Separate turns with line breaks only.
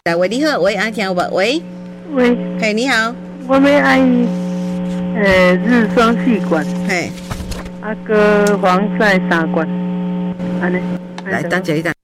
喂，你好，喂，阿听无？喂，
喂，
嘿，你好，
我要爱日霜4罐，
嘿，
个防晒3罐，安尼。
来，等一下，